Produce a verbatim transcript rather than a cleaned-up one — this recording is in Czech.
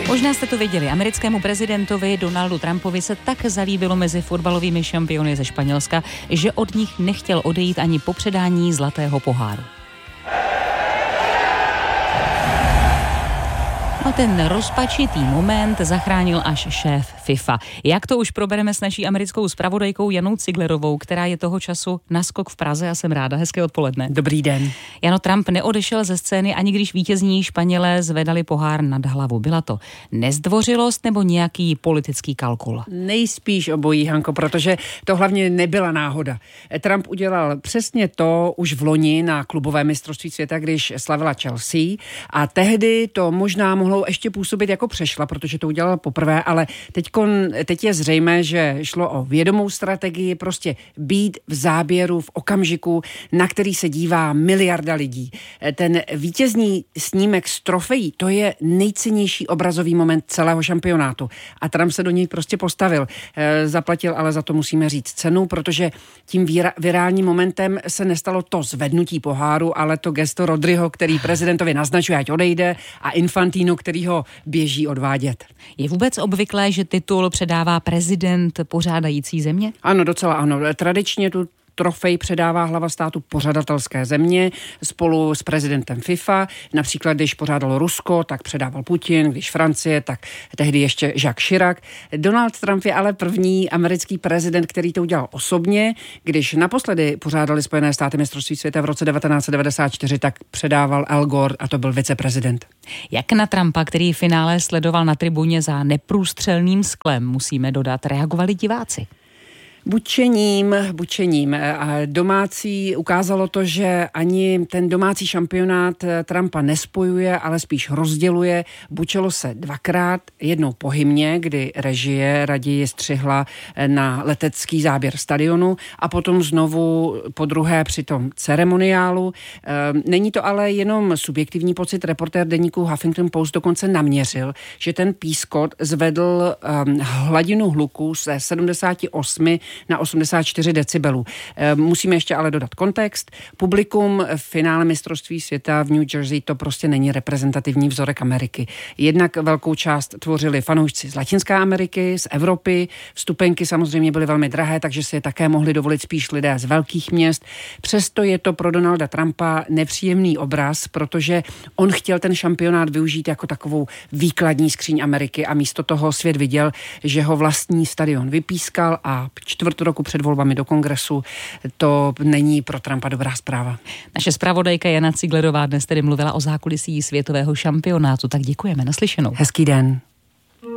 Možná jste to viděli, americkému prezidentovi Donaldu Trumpovi se tak zalíbilo mezi fotbalovými šampiony ze Španělska, že od nich nechtěl odejít ani po předání zlatého poháru. No ten rozpačitý moment zachránil až šéf FIFA. Jak to už probereme s naší americkou zpravodajkou Janou Ciglerovou, která je toho času na skok v Praze a jsem ráda. Hezké odpoledne. Dobrý den. Jano, Trump neodešel ze scény, ani když vítězní Španělé zvedali pohár nad hlavu. Byla to nezdvořilost nebo nějaký politický kalkul? Nejspíš obojí, Hanko, protože to hlavně nebyla náhoda. Trump udělal přesně to už v loni na klubové mistrovství světa, když slavila Chelsea, a tehdy to možná mohlo ještě působit jako přešla, protože to udělala poprvé, ale teďkon, teď je zřejmé, že šlo o vědomou strategii, prostě být v záběru v okamžiku, na který se dívá miliarda lidí. Ten vítězný snímek z trofejí, to je nejcennější obrazový moment celého šampionátu. A Trump se do něj prostě postavil. Zaplatil, ale za to musíme říct cenu, protože tím víra, virálním momentem se nestalo to zvednutí poháru, ale to gesto Rodriho, který prezidentovi naznačuje, ať odejde, a Infantino, který ho běží odvádět. Je vůbec obvyklé, že titul předává prezident pořádající země? Ano, docela ano. Tradičně tu trofej předává hlava státu pořadatelské země spolu s prezidentem FIFA. Například, když pořádalo Rusko, tak předával Putin, když Francie, tak tehdy ještě Jacques Chirac. Donald Trump je ale první americký prezident, který to udělal osobně. Když naposledy pořádali Spojené státy mistrovství světa v roce devatenáct set devadesát čtyři, tak předával Al Gore a to byl viceprezident. Jak na Trumpa, který finále sledoval na tribuně za neprůstřelným sklem, musíme dodat, reagovali diváci? Bučením, bučením. A domácí ukázalo to, že ani ten domácí šampionát Trumpa nespojuje, ale spíš rozděluje. Bučelo se dvakrát, jednou po hymně, kdy režie raději střihla na letecký záběr stadionu, a potom znovu po druhé při tom ceremoniálu. Není to ale jenom subjektivní pocit. Reportér deníku Huffington Post dokonce naměřil, že ten pískot zvedl hladinu hluku ze sedmdesát osm na osmdesát čtyři decibelů. Musíme ještě ale dodat kontext. Publikum v finále mistrovství světa v New Jersey to prostě není reprezentativní vzorek Ameriky. Jednak velkou část tvořili fanoušci z Latinské Ameriky, z Evropy. Vstupenky samozřejmě byly velmi drahé, takže si je také mohli dovolit spíš lidé z velkých měst. Přesto je to pro Donalda Trumpa nepříjemný obraz, protože on chtěl ten šampionát využít jako takovou výkladní skříň Ameriky a místo toho svět viděl, že ho vlastní stadion vypískal, a čtvrt roku před volbami do kongresu to není pro Trumpa dobrá zpráva. Naše zpravodajka Jana Ciglerová dnes tedy mluvila o zákulisí světového šampionátu, tak děkujeme, naslyšenou. Hezký den.